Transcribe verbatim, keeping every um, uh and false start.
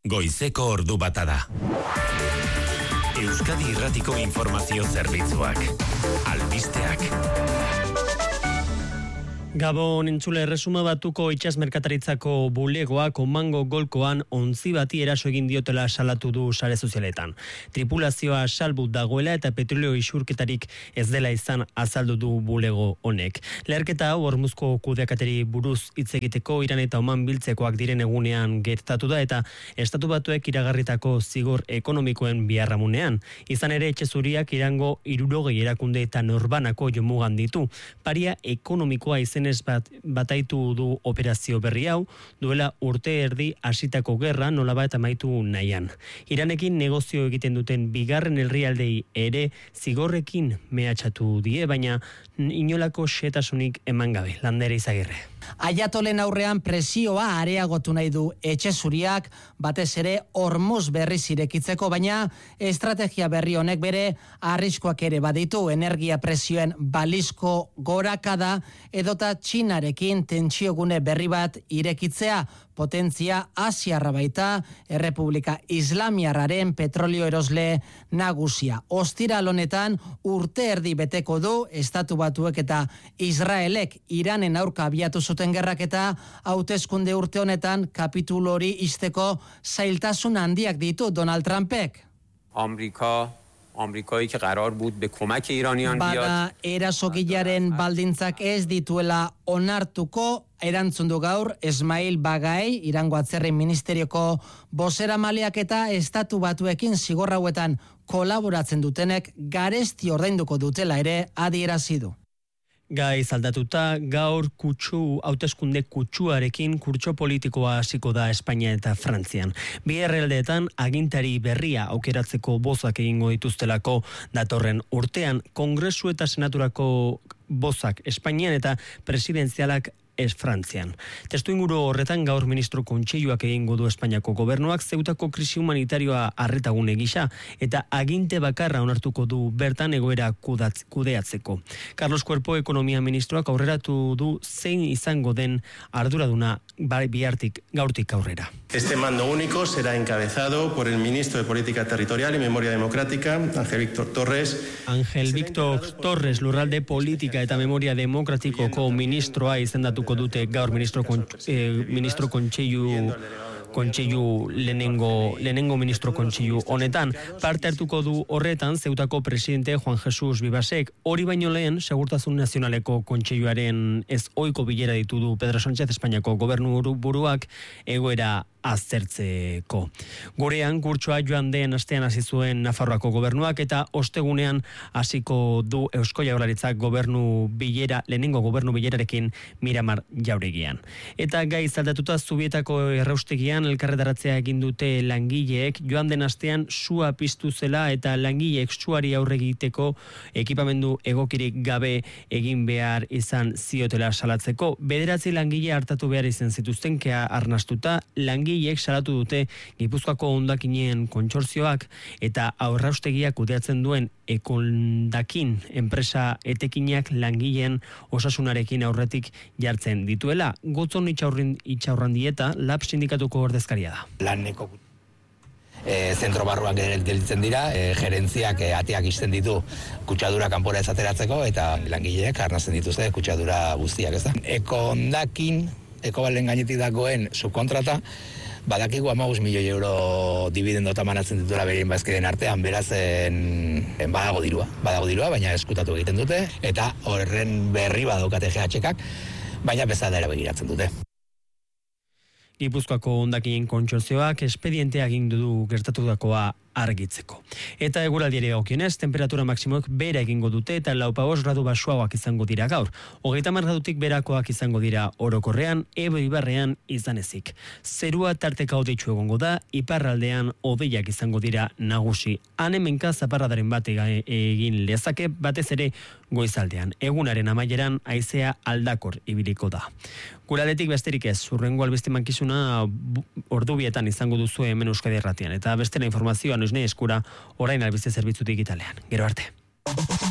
goizeko ordu bata da. Euskadi Irratiko Informazio Zerbitzuak. Albisteak. Gabon entzule, erresuma batuko itsas merkataritzako bulegoak Omango golkoan ontzi bati eraso egin diotela salatu du sare sozialetan. Tripulazioa salbu dagoela eta petrolio isurketarik ez dela izan azaldu du bulego honek. Leherketa hau Hormuzko kudeaketari buruz hitz egiteko Iran eta Oman biltzekoak diren egunean gertatu da eta estatu batuek iragarritako zigor ekonomikoen biharramunean. Izan ere etxe zuriak Irango hirurogei erakunde eta norbanako jomugan ditu. Paria ekonomikoa izen Bat, bataitu du operazio berri hau, duela urte erdi hasitako gerra nolabait amaitu nahian. Iranekin negozio egiten duten bigarren herrialdei ere zigorrekin mehatxatu die, baina inolako xetasunik eman gabe. Landere Izagirre. Aiatolen aurrean presioa areagotu nahi du etxe zuriak, batez ere Hormuz berriz irekitzeko, baina estrategia berri honek bere arriskoak ere baditu, energia presioen balizko gorakada edota Txinarekin tentsiogune berri bat irekitzea, potentzia asiarra baita, Errepublika Islamiarraren petrolio erosle nagusia. Ostiral honetan urte erdi beteko du Estatu Batuek eta Israelek Iranen aurka abiatu zuten gerrak eta hauteskunde urte honetan kapitulu hori ixteko zailtasun handiak ditu Donald Trumpek. Amerika Amerikایی که قرار بود به کمک ایرانیان بیاد. Bada erasokilaren baldintzak ez dituela onartuko, erantzun du gaur Esmail Bagai, Irango atzerri ministerioko bozeramaileak eta Estatu Batuekin zigor hauetan kolaboratzen dutenek garesti ordainduko dutela ere adierazi du. Gai zaldatuta, gaur kutsu, hauteskunde kutsuarekin kurtso politikoa hasiko da Espainia eta Frantzian. Bi herrialdeetan agintari berria aukeratzeko bozak egingo dituztelako datorren urtean, Kongresu eta Senaturako bozak Espainian eta presidenzialak ez Frantzian. Testu inguru horretan gaur ministro kontseiluak egingo du Espainiako gobernuak Zeutako krisi humanitarioa arretagune gisa eta aginte bakarra onartuko du bertan egoera kudatz, kudeatzeko. Carlos Cuerpo ekonomia ministroak aurreratu du zein izango den arduraduna bihartik gaurtik aurrera. Este mando único será encabezado por el ministro de Política Territorial y Memoria Democrática, Ángel Víctor Torres. Ángel Víctor Torres, lurralde politika eta memoria demokratikoko ministroa izendatuko dute gaur ministro kon, eh, ministro kontseilu kontseilu lehenengo lehenengo ministro kontseilu honetan parte hartuko du horretan Zeutako presidente Juan Jesus Vivasek. Hori baino lehen Segurtasun Nazionaleko kontseiluaren ez ohiko bilera ditu du Pedro Sánchez Espainiako gobernu buruak egoera aztertzeko. Gurean kurtsoa joan den astean hasi zuen Nafarroako gobernuak eta ostegunean hasiko du Eusko Jaurlaritzak gobernu bilera, lehenengo gobernu bilerarekin Miramar Jauregian. Eta gai zaldatuta Zubietako erraustegian elkarretaratzea egin dute langileek joan den astean sua piztu zela eta langileek suari aurre egiteko ekipamendu egokirik gabe egin behar izan ziotela salatzeko. Bederatzi langile hartatu behar izan zituzten kea arnastuta, langileek salatu dute Gipuzkoako hondakinen kontsortzioak eta aurraustegiak kudeatzen duen Ekondakin enpresa etekinak langileen osasunarekin aurretik jartzen dituela. Gotzon itxaurran dieta Lab sindikatuko ordezkaria da. Laneko E, zentro barruak gelditzen dira, e, gerentziak e, ateak isten ditu kutsadura kanpora ez ateratzeko eta langileek arnasten dituzte kutsadura guztiak, ez da. Ekondakin, Ekobalen gainetik dagoen subkontrata, badakigu hamabost milioi euro dividendota manatzen dituela berien bazkideen artean, beraz en, en badago dirua, badago dirua, baina eskutatu egiten dute, eta horren berri badaukate G H-kak, baina bezala begiratzen dute. Gipuzkoako hondakinen kontsortzioak espedientea egin du gertatutakoa argitzeko. Eta eguraldiari dagokionez, temperatura maksimoek bera egingo dute eta lau koma bost gradu baxuagoak izango dira gaur. Hogeita hamar gradutik berakoak izango dira orokorrean, Ebo ibarrean izan ezik. Zerua tarteka hodeitsu egongo da, iparraldean hodeiak izango dira nagusi. Han-hemenka zaparradaren bat egin lezake, batez ere goizaldean. Egunaren amaieran haizea aldakor ibiliko da. Guraletik besterik ez, hurrengo albiste mankizuna ordubietan izango duzu hemen Euskadi Irratian. Eta bestela informazioa noiz ne eskura orain albiste zerbitzu digitalean. Gero arte.